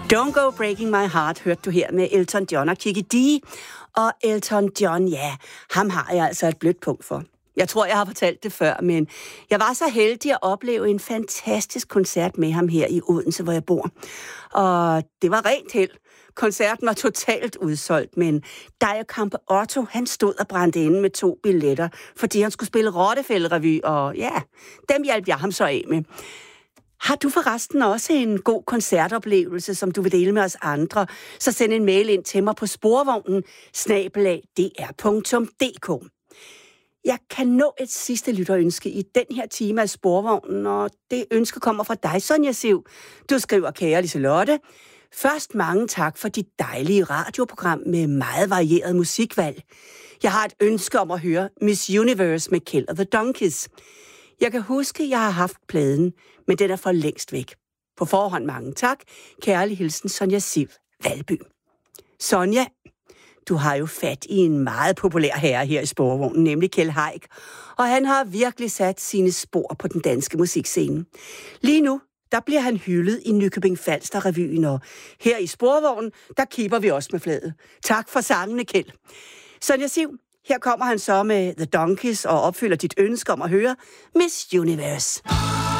Don't Go Breaking My Heart hørte du her med Elton John og Kiki Dee. Og Elton John, ja, ham har jeg altså et blødt punkt for. Jeg tror, jeg har fortalt det før, men jeg var så heldig at opleve en fantastisk koncert med ham her i Odense, hvor jeg bor. Og det var rent held. Koncerten var totalt udsolgt, men Dio Campeotto, han stod og brændte inde med 2 billetter, fordi han skulle spille Rottefælde-revy, og ja, dem hjalp jeg ham så af med. Har du forresten også en god koncertoplevelse, som du vil dele med os andre, så send en mail ind til mig på sporvognen@dr.dk. Jeg kan nå et sidste lytterønske i den her time af Sporvognen, og det ønske kommer fra dig, Sonja Siv. Du skriver, kære Liselotte, først mange tak for dit dejlige radioprogram med meget varieret musikvalg. Jeg har et ønske om at høre Miss Universe med Kjeld og The Donkeys. Jeg kan huske, jeg har haft pladen, men den er for længst væk. På forhånd mange tak. Kærlig hilsen, Sonja Siv, Valby. Sonja, du har jo fat i en meget populær herre her i Sporvognen, nemlig Kjeld Haik, og han har virkelig sat sine spor på den danske musikscene. Lige nu, der bliver han hyldet i Nykøbing Falster-revyen, og her i Sporvognen, der kipper vi også med flaget. Tak for sangene, Kjeld. Sonja Siv, her kommer han så med The Donkeys og opfylder dit ønske om at høre Miss Universe.